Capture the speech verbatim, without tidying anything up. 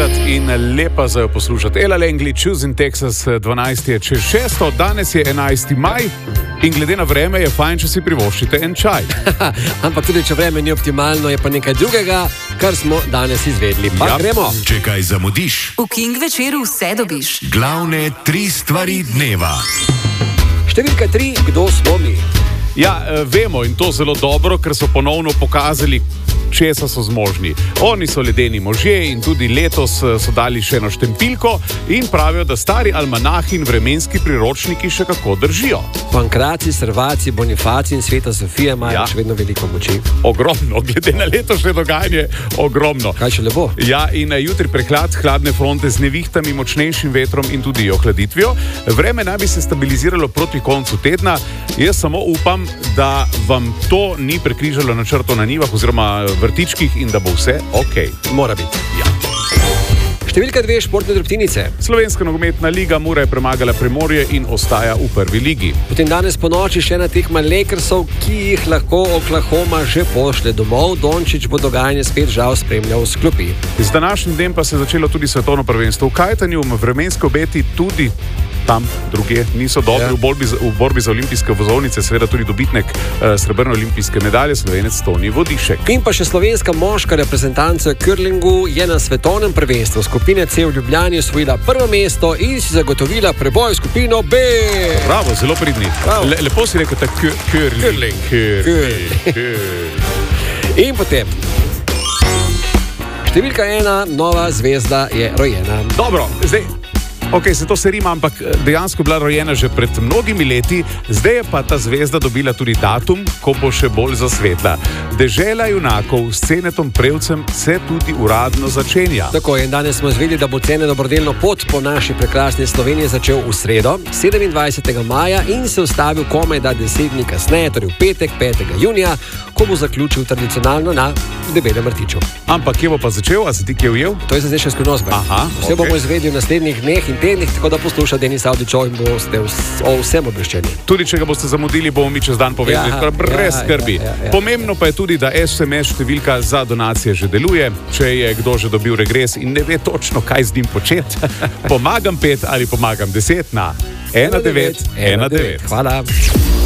slišati in lepa za jo poslušati. Ella Langley, Choosing Texas, dvanajsti je čez šesto, danes je enajsti maj in glede na vreme je fajn, če si privoščite en čaj. Ampak tudi, če vreme ni optimalno, je pa nekaj drugega, kar smo danes izvedli. Pa ja. gremo. Če kaj zamudiš, v King večeru vse dobiš. Glavne tri stvari dneva. Številka tri, kdo smo mi? Ja, vemo in to zelo dobro, ker so ponovno pokazali, česa so zmožni. Oni so ledeni možje in tudi letos so dali še eno štempilko in pravijo, da stari almanahi in vremenski priročniki še kako držijo. Pankraci, Servaci, Bonifaci in Sveta Sofija imajo ja. še vedno veliko moči. Ogromno, glede na letošnje dogajanje, ogromno. Kaj še lepo? Ja, in jutri prehlad, hladne fronte z nevihtami, močnejšim vetrom in tudi ohladitvijo. Vreme naj bi se stabiliziralo proti koncu tedna. Jaz samo upam, da vam to ni prekrižalo na črto na njivah oziroma vrtičkih in da bo vse ok. Mora biti. Ja. Številka dve, športne drobtinice. Slovenska nogometna liga Mura je premagala Primorje in ostaja v prvi ligi. Potem danes po noči še ena tekma Lakersov, ki jih lahko Oklahoma že pošle domov. Dončić bo dogajanje spet žal spremljal s klopi. Z današnjim dnem pa se je začelo tudi svetovno prvenstvo v kajtanju. Vremenski obeti tudi tam druge niso dobri. Ja. V, borbi za, v borbi za olimpijske vozovnice seveda tudi dobitnik uh, srebrne olimpijske medalje, Slovenec Toni Vodišek. In pa še slovenska moška reprezentanca v curlingu je na svetovnem prvenstvu skupine C v Ljubljani osvojila prvo mesto in si zagotovila preboj v skupino B. Bravo, zelo pridni. Le, lepo si rekel, da curling. In potem številka ena, nova zvezda je rojena. Dobro, zdaj Ok, se to se rima, ampak dejansko je bila rojena že pred mnogimi leti, zdaj je pa ta zvezda dobila tudi datum, ko bo še bolj zasvetla. Dežela junakov s Cenetom Prevcem se tudi uradno začenja. Tako je, danes smo izvedeli, da bo Cene dobrodelno pot po naši prekrasni Sloveniji začel v sredo, sedemindvajsetega maja in se ustavil komaj da deset dni kasneje, torej v petek, petega junija, ko bo zaključil tradicionalno na Debelem rtiču. Ampak kje bo pa začel, a se ti kje ujel? To je zdaj še skrivnost. Aha, vse okay. bomo izvedeli v naslednjih dneh in tednih, tako da posluša Denis Avdićov in boste o vsem obveščeni. Tudi če ga boste zamudili, bomo mi čez dan povedali, ja, brez ja, skrbi. Ja, ja, ja. Pomembno pa je tudi, da es em es številka za donacije že deluje. Če je kdo že dobil regres in ne ve točno, kaj z njim početi, pomagam pet ali pomagam deset na ena devet ena devet. Hvala.